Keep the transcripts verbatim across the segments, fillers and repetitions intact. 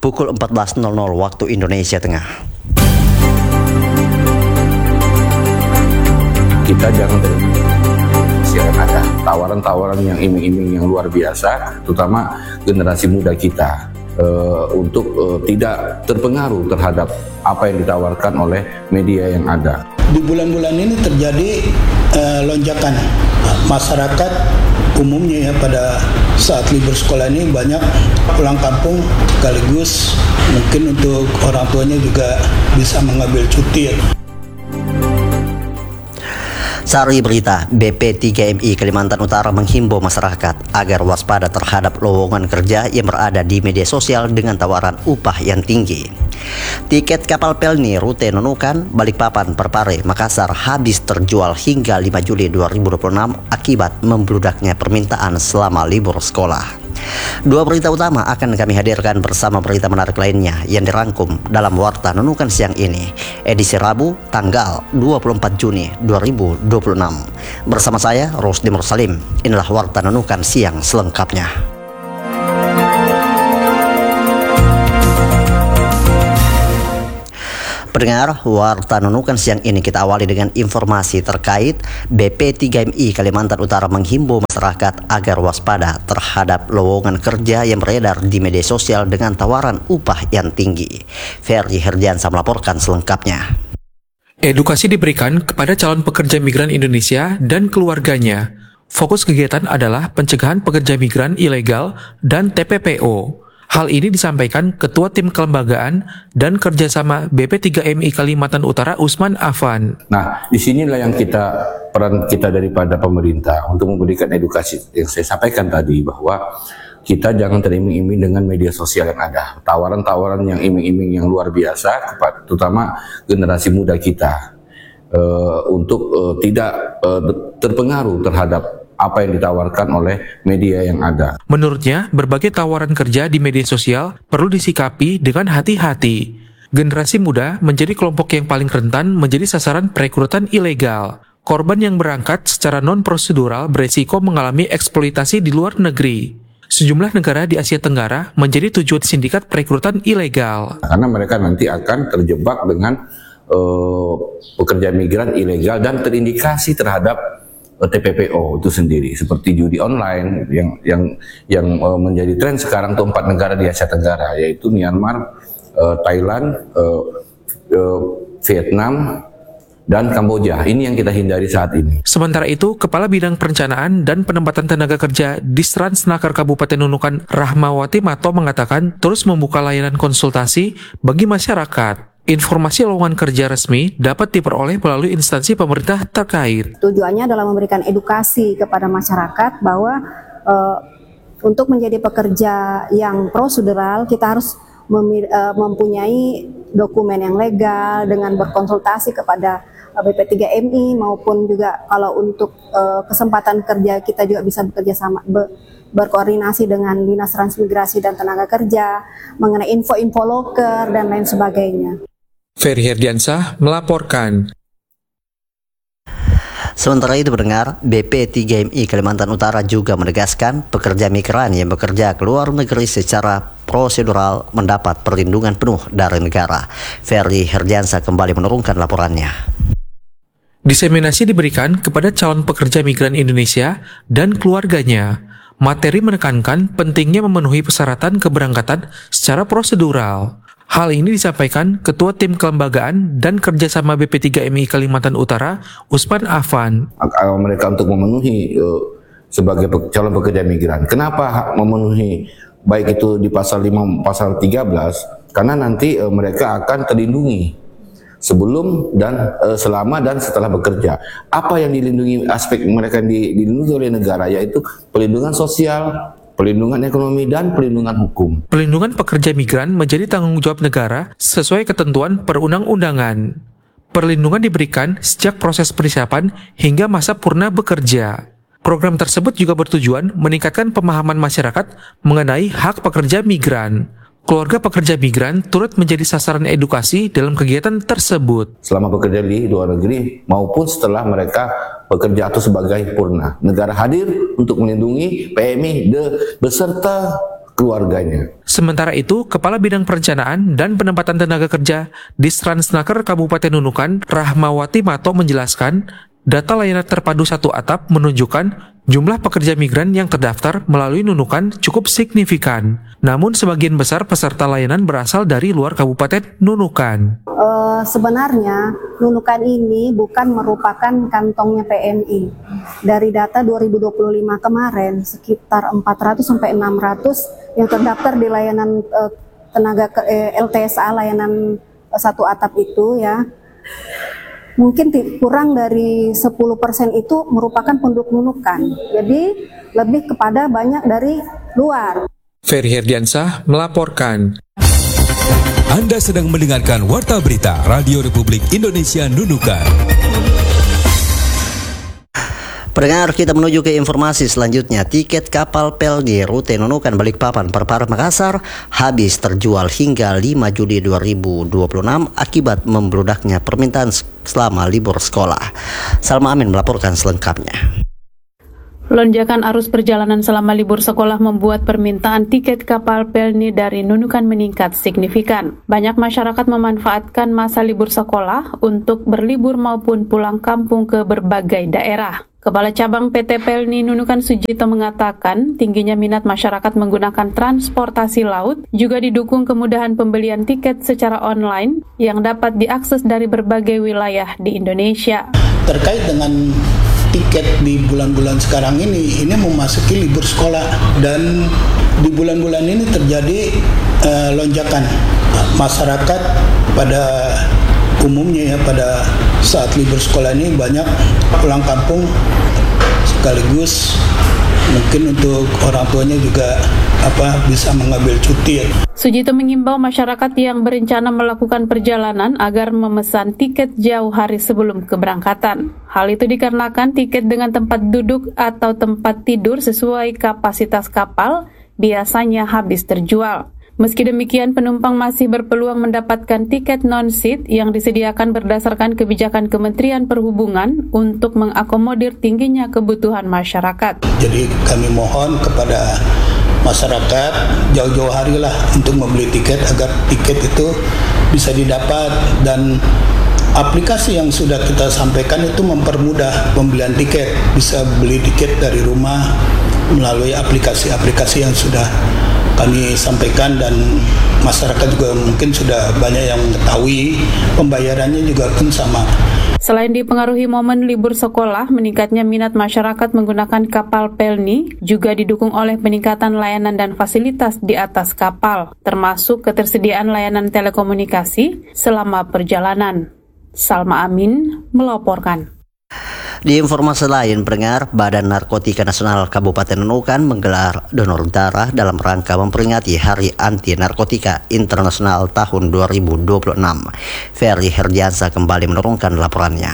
pukul empat belas nol nol waktu Indonesia Tengah. Kita jangan siaran ada tawaran-tawaran yang iming-iming yang luar biasa, terutama generasi muda kita, uh, untuk uh, tidak terpengaruh terhadap apa yang ditawarkan oleh media yang ada. Di bulan-bulan ini terjadi uh, lonjakan masyarakat umumnya ya, pada saat libur sekolah ini banyak pulang kampung, sekaligus mungkin untuk orang tuanya juga bisa mengambil cuti. Sari berita, B P tiga M I Kalimantan Utara menghimbau masyarakat agar waspada terhadap lowongan kerja yang berada di media sosial dengan tawaran upah yang tinggi. Tiket kapal Pelni rute Nunukan, Balikpapan, Parepare, Makassar habis terjual hingga lima Juli dua ribu dua puluh enam akibat membludaknya permintaan selama libur sekolah. Dua berita utama akan kami hadirkan bersama berita menarik lainnya yang dirangkum dalam Warta Nunukan siang ini, edisi Rabu tanggal dua puluh empat Juni dua ribu dua puluh enam. Bersama saya, Rosdi Mursalim. Inilah Warta Nunukan siang selengkapnya. Pendengar, Warta Nunukan siang ini kita awali dengan informasi terkait B P tiga M I Kalimantan Utara menghimbau masyarakat agar waspada terhadap lowongan kerja yang beredar di media sosial dengan tawaran upah yang tinggi. Ferry Herdiansa melaporkan selengkapnya. Edukasi diberikan kepada calon pekerja migran Indonesia dan keluarganya. Fokus kegiatan adalah pencegahan pekerja migran ilegal dan T P P O. Hal ini disampaikan Ketua Tim Kelembagaan dan Kerjasama B P tiga M I Kalimantan Utara Usman Afan. Nah, disinilah yang kita peran kita daripada pemerintah untuk memberikan edukasi yang saya sampaikan tadi, bahwa kita jangan teriming-iming dengan media sosial yang ada. Tawaran-tawaran yang iming-iming yang luar biasa, terutama generasi muda kita, uh, untuk uh, tidak uh, terpengaruh terhadap apa yang ditawarkan oleh media yang ada. Menurutnya, berbagai tawaran kerja di media sosial perlu disikapi dengan hati-hati. Generasi muda menjadi kelompok yang paling rentan menjadi sasaran perekrutan ilegal. Korban yang berangkat secara non-prosedural beresiko mengalami eksploitasi di luar negeri. Sejumlah negara di Asia Tenggara menjadi tujuan sindikat perekrutan ilegal. Karena mereka nanti akan terjebak dengan uh, pekerja migran ilegal dan terindikasi terhadap T P P O itu sendiri, seperti judi online yang yang yang uh, menjadi tren sekarang tuh empat negara di Asia Tenggara, yaitu Myanmar, uh, Thailand, uh, uh, Vietnam, dan Kamboja. Ini yang kita hindari saat ini. Sementara itu, Kepala Bidang Perencanaan dan Penempatan Tenaga Kerja Disransnaker Kabupaten Nunukan Rahmawati Mato mengatakan terus membuka layanan konsultasi bagi masyarakat. Informasi lowongan kerja resmi dapat diperoleh melalui instansi pemerintah terkait. Tujuannya adalah memberikan edukasi kepada masyarakat bahwa e, untuk menjadi pekerja yang prosedural kita harus memir, e, mempunyai dokumen yang legal dengan berkonsultasi kepada B P tiga M I, maupun juga kalau untuk e, kesempatan kerja kita juga bisa bekerja sama be, berkoordinasi dengan Dinas Transmigrasi dan Tenaga Kerja mengenai info-info loker dan lain sebagainya. Ferry Herdiansa melaporkan. Sementara itu pendengar, B P tiga M I Kalimantan Utara juga menegaskan pekerja migran yang bekerja ke luar negeri secara prosedural mendapat perlindungan penuh dari negara. Ferry Herdiansa kembali menurunkan laporannya. Diseminasi diberikan kepada calon pekerja migran Indonesia dan keluarganya. Materi menekankan pentingnya memenuhi persyaratan keberangkatan secara prosedural. Hal ini disampaikan Ketua Tim Kelembagaan dan Kerjasama B P tiga M I Kalimantan Utara, Usman Afan. Mereka untuk memenuhi uh, sebagai pe calon pekerja migran. Kenapa memenuhi baik itu di pasal lima, pasal tiga belas? Karena nanti uh, mereka akan terlindungi sebelum dan uh, selama dan setelah bekerja. Apa yang dilindungi, aspek mereka dilindungi oleh negara, yaitu perlindungan sosial, perlindungan ekonomi, dan perlindungan hukum. Perlindungan pekerja migran menjadi tanggung jawab negara sesuai ketentuan perundang-undangan. Perlindungan diberikan sejak proses persiapan hingga masa purna bekerja. Program tersebut juga bertujuan meningkatkan pemahaman masyarakat mengenai hak pekerja migran. Keluarga pekerja migran turut menjadi sasaran edukasi dalam kegiatan tersebut. Selama bekerja di luar negeri maupun setelah mereka bekerja atau sebagai purna, negara hadir untuk melindungi P M I de, beserta keluarganya. Sementara itu, Kepala Bidang Perencanaan dan Penempatan Tenaga Kerja Disransnaker Kabupaten Nunukan, Rahmawati Mato menjelaskan, data layanan terpadu satu atap menunjukkan jumlah pekerja migran yang terdaftar melalui Nunukan cukup signifikan. Namun sebagian besar peserta layanan berasal dari luar Kabupaten Nunukan. Uh, sebenarnya Nunukan ini bukan merupakan kantongnya P M I. Dari data dua ribu dua puluh lima kemarin, sekitar empat ratus sampai enam ratus yang terdaftar di layanan uh, tenaga ke, eh, L T S A, layanan uh, satu atap itu ya. Mungkin kurang dari sepuluh persen itu merupakan penduduk Nunukan. Jadi lebih kepada banyak dari luar. Ferry Herdiansah melaporkan. Anda sedang mendengarkan Warta Berita Radio Republik Indonesia Nunukan. Pendengar, kita menuju ke informasi selanjutnya. Tiket kapal P E L di rute Nunukan Balikpapan Perpara Makassar habis terjual hingga lima Juli dua ribu dua puluh enam akibat membludaknya permintaan selama libur sekolah. Salma Amin melaporkan selengkapnya. Lonjakan arus perjalanan selama libur sekolah membuat permintaan tiket kapal P E L N I dari Nunukan meningkat signifikan. Banyak masyarakat memanfaatkan masa libur sekolah untuk berlibur maupun pulang kampung ke berbagai daerah. Kepala Cabang P T P E L N I Nunukan Sujito mengatakan tingginya minat masyarakat menggunakan transportasi laut juga didukung kemudahan pembelian tiket secara online yang dapat diakses dari berbagai wilayah di Indonesia. Terkait dengan tiket di bulan-bulan sekarang ini, ini memasuki libur sekolah dan di bulan-bulan ini terjadi uh, lonjakan masyarakat pada umumnya ya, pada saat libur sekolah ini banyak pulang kampung sekaligus mungkin untuk orang tuanya juga apa bisa mengambil cuti. Sujito mengimbau masyarakat yang berencana melakukan perjalanan agar memesan tiket jauh hari sebelum keberangkatan. Hal itu dikarenakan tiket dengan tempat duduk atau tempat tidur sesuai kapasitas kapal biasanya habis terjual. Meski demikian, penumpang masih berpeluang mendapatkan tiket non-seat yang disediakan berdasarkan kebijakan Kementerian Perhubungan untuk mengakomodir tingginya kebutuhan masyarakat. Jadi kami mohon kepada masyarakat jauh-jauh hari lah untuk membeli tiket agar tiket itu bisa didapat, dan aplikasi yang sudah kita sampaikan itu mempermudah pembelian tiket. Bisa beli tiket dari rumah melalui aplikasi-aplikasi yang sudah kami sampaikan, dan masyarakat juga mungkin sudah banyak yang mengetahui, pembayarannya juga pun sama. Selain dipengaruhi momen libur sekolah, meningkatnya minat masyarakat menggunakan kapal P E L N I juga didukung oleh peningkatan layanan dan fasilitas di atas kapal, termasuk ketersediaan layanan telekomunikasi selama perjalanan. Salma Amin melaporkan. Di informasi lain, pendengar, Badan Narkotika Nasional Kabupaten Nunukan menggelar donor darah dalam rangka memperingati Hari Anti Narkotika Internasional tahun dua ribu dua puluh enam. Ferry Herdiansah kembali menurunkan laporannya.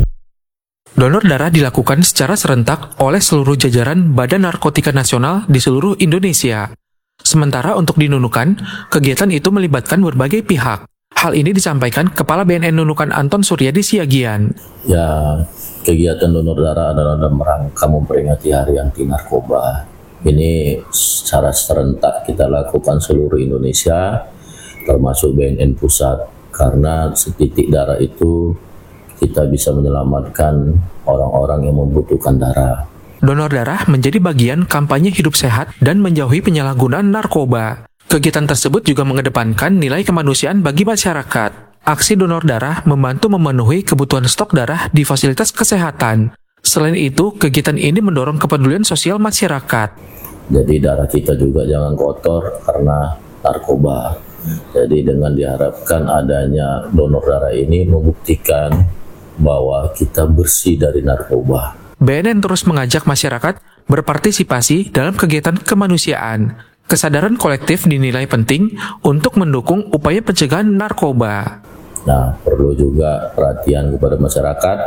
Donor darah dilakukan secara serentak oleh seluruh jajaran Badan Narkotika Nasional di seluruh Indonesia. Sementara untuk di Nunukan, kegiatan itu melibatkan berbagai pihak. Hal ini disampaikan Kepala B N N Nunukan Anton Suryadi Siagian. Ya, kegiatan donor darah adalah dalam rangka memperingati Hari Anti Narkoba. Ini secara serentak kita lakukan seluruh Indonesia, termasuk B N N Pusat, karena setitik darah itu kita bisa menyelamatkan orang-orang yang membutuhkan darah. Donor darah menjadi bagian kampanye hidup sehat dan menjauhi penyalahgunaan narkoba. Kegiatan tersebut juga mengedepankan nilai kemanusiaan bagi masyarakat. Aksi donor darah membantu memenuhi kebutuhan stok darah di fasilitas kesehatan. Selain itu, kegiatan ini mendorong kepedulian sosial masyarakat. Jadi darah kita juga jangan kotor karena narkoba. Jadi dengan diharapkan adanya donor darah ini membuktikan bahwa kita bersih dari narkoba. B N N terus mengajak masyarakat berpartisipasi dalam kegiatan kemanusiaan. Kesadaran kolektif dinilai penting untuk mendukung upaya pencegahan narkoba. Nah, perlu juga perhatian kepada masyarakat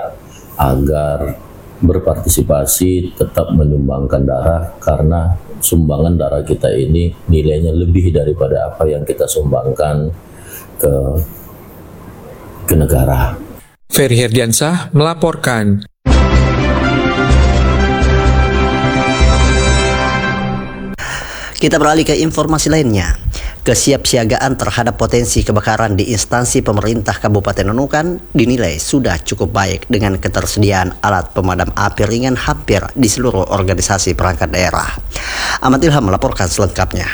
agar berpartisipasi tetap menyumbangkan darah, karena sumbangan darah kita ini nilainya lebih daripada apa yang kita sumbangkan ke ke negara. Ferry Herdiansah melaporkan. Kita beralih ke informasi lainnya. Kesiapsiagaan terhadap potensi kebakaran di instansi pemerintah Kabupaten Nunukan dinilai sudah cukup baik dengan ketersediaan alat pemadam api ringan hampir di seluruh organisasi perangkat daerah. Ahmad Ilham melaporkan selengkapnya.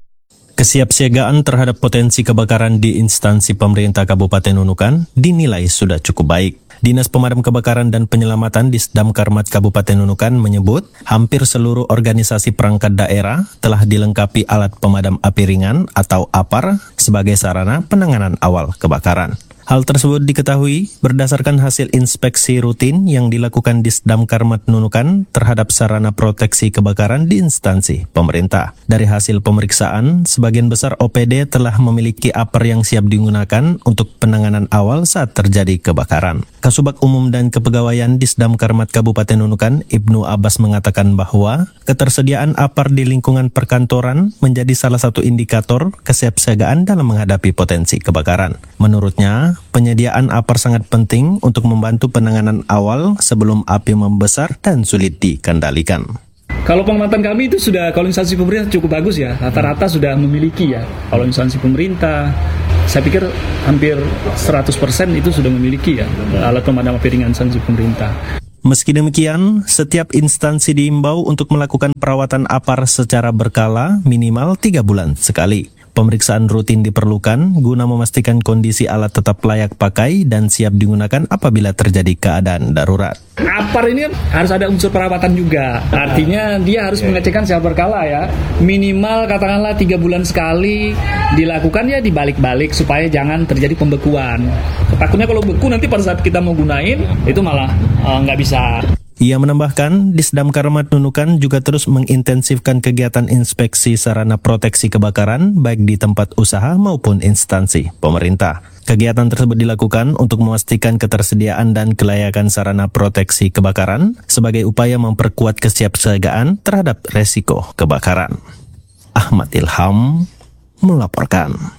Kesiapsiagaan terhadap potensi kebakaran di instansi pemerintah Kabupaten Nunukan dinilai sudah cukup baik. Dinas Pemadam Kebakaran dan Penyelamatan Disdamkarmat Kabupaten Nunukan menyebut hampir seluruh organisasi perangkat daerah telah dilengkapi alat pemadam api ringan atau A P A R sebagai sarana penanganan awal kebakaran. Hal tersebut diketahui berdasarkan hasil inspeksi rutin yang dilakukan Disdamkarmat Nunukan terhadap sarana proteksi kebakaran di instansi pemerintah. Dari hasil pemeriksaan, sebagian besar O P D telah memiliki A P A R yang siap digunakan untuk penanganan awal saat terjadi kebakaran. Kasubag Umum dan Kepegawaian Disdamkarmat Kabupaten Nunukan, Ibnu Abbas mengatakan bahwa ketersediaan A P A R di lingkungan perkantoran menjadi salah satu indikator kesiapsiagaan dalam menghadapi potensi kebakaran. Menurutnya, penyediaan A P A R sangat penting untuk membantu penanganan awal sebelum api membesar dan sulit dikendalikan. Kalau pengamatan kami itu sudah, kalau instansi pemerintah cukup bagus ya, rata-rata sudah memiliki ya. Kalau instansi pemerintah, saya pikir hampir seratus persen itu sudah memiliki ya, alat pemadam api ringan instansi pemerintah. Meski demikian, setiap instansi diimbau untuk melakukan perawatan A P A R secara berkala minimal tiga bulan sekali. Pemeriksaan rutin diperlukan guna memastikan kondisi alat tetap layak pakai dan siap digunakan apabila terjadi keadaan darurat. A P A R ini harus ada unsur perawatan juga. Artinya dia harus mengecekkan secara berkala ya. Minimal katakanlah tiga bulan sekali dilakukan ya dibalik-balik supaya jangan terjadi pembekuan. Takutnya kalau beku nanti pada saat kita mau gunain itu malah nggak uh, bisa. Ia menambahkan, Disdamkarmat Nunukan juga terus mengintensifkan kegiatan inspeksi sarana proteksi kebakaran baik di tempat usaha maupun instansi pemerintah. Kegiatan tersebut dilakukan untuk memastikan ketersediaan dan kelayakan sarana proteksi kebakaran sebagai upaya memperkuat kesiapsiagaan terhadap resiko kebakaran. Ahmad Ilham melaporkan.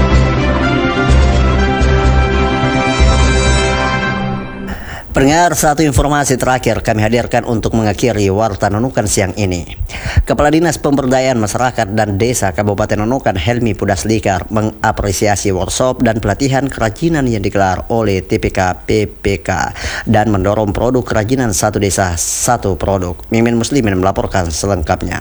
Pendengar, satu informasi terakhir kami hadirkan untuk mengakhiri Warta Nunukan siang ini. Kepala Dinas Pemberdayaan Masyarakat dan Desa Kabupaten Nunukan Helmi Pudaslikar mengapresiasi workshop dan pelatihan kerajinan yang digelar oleh T P K P P K dan mendorong produk kerajinan satu desa satu produk. Mimin Muslimin melaporkan selengkapnya.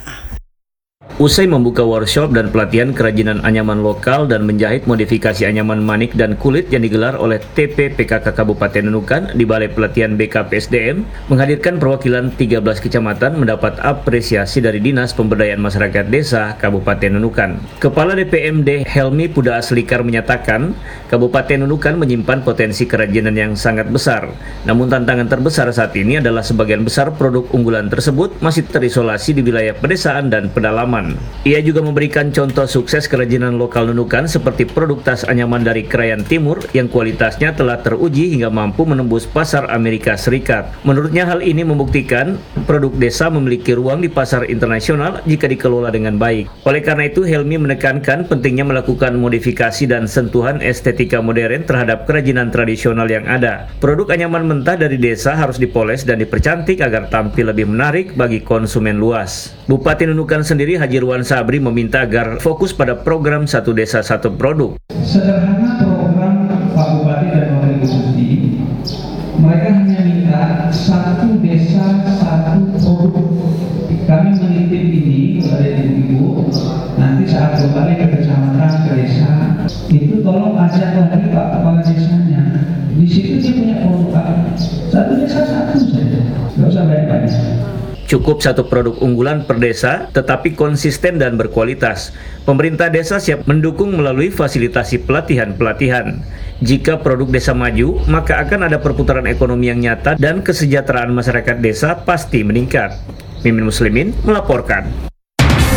Usai membuka workshop dan pelatihan kerajinan anyaman lokal dan menjahit modifikasi anyaman manik dan kulit yang digelar oleh T P P K K Kabupaten Nunukan di Balai Pelatihan B K P S D M, menghadirkan perwakilan tiga belas kecamatan mendapat apresiasi dari Dinas Pemberdayaan Masyarakat Desa Kabupaten Nunukan. Kepala D P M D Helmi Pudaslikar menyatakan, Kabupaten Nunukan menyimpan potensi kerajinan yang sangat besar. Namun tantangan terbesar saat ini adalah sebagian besar produk unggulan tersebut masih terisolasi di wilayah pedesaan dan pedalaman. Ia juga memberikan contoh sukses kerajinan lokal Nunukan seperti produk tas anyaman dari Krayan Timur yang kualitasnya telah teruji hingga mampu menembus pasar Amerika Serikat. Menurutnya hal ini membuktikan produk desa memiliki ruang di pasar internasional jika dikelola dengan baik. Oleh karena itu, Helmi menekankan pentingnya melakukan modifikasi dan sentuhan estetika modern terhadap kerajinan tradisional yang ada. Produk anyaman mentah dari desa harus dipoles dan dipercantik agar tampil lebih menarik bagi konsumen luas. Bupati Nunukan sendiri Haji Irwan Sabri meminta agar fokus pada program Satu Desa Satu Produk. Sederhana program Pak Bupati dan Wakil Bupati, mereka hanya minta satu desa satu produk. Kami menitip ini kepada ibu-ibu, nanti saat kembali ke kecamatan, ke desa, itu tolong ajak lagi Pak Kepala Desanya. Di situ dia punya produk satu desa satu saja, nggak usah banyak-banyak. Cukup satu produk unggulan per desa, tetapi konsisten dan berkualitas. Pemerintah desa siap mendukung melalui fasilitasi pelatihan-pelatihan. Jika produk desa maju, maka akan ada perputaran ekonomi yang nyata dan kesejahteraan masyarakat desa pasti meningkat. Mimin Muslimin melaporkan.